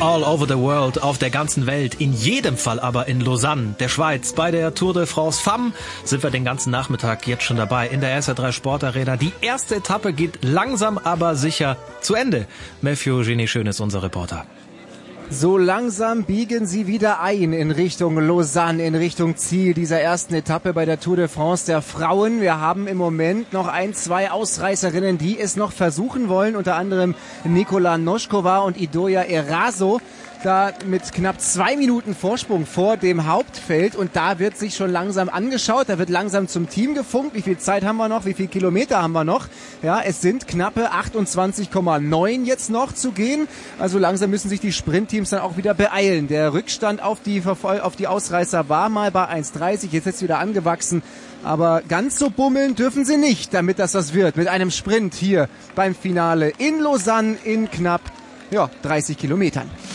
all over the world, auf der ganzen Welt, in jedem Fall aber in Lausanne, der Schweiz. Bei der Tour de France Femme sind wir den ganzen Nachmittag jetzt schon dabei in der SR3 Sportarena. Die erste Etappe geht langsam, aber sicher zu Ende. Matthew Genie-Schön ist unser Reporter. So langsam biegen sie wieder ein in Richtung Lausanne, in Richtung Ziel dieser ersten Etappe bei der Tour de France der Frauen. Wir haben im Moment noch 2 Ausreißerinnen, die es noch versuchen wollen, unter anderem Nikola Noskova und Idoia Eraso. Da mit knapp 2 Minuten Vorsprung vor dem Hauptfeld, und da wird sich schon langsam angeschaut, da wird langsam zum Team gefunkt, wie viel Zeit haben wir noch, wie viel Kilometer haben wir noch. Ja, es sind knappe 28,9 jetzt noch zu gehen, also langsam müssen sich die Sprintteams dann auch wieder beeilen. Der Rückstand auf die Ausreißer war mal bei 1,30, jetzt ist wieder angewachsen. Aber ganz so bummeln dürfen sie nicht, damit das was wird mit einem Sprint hier beim Finale in Lausanne in knapp 30 Kilometern.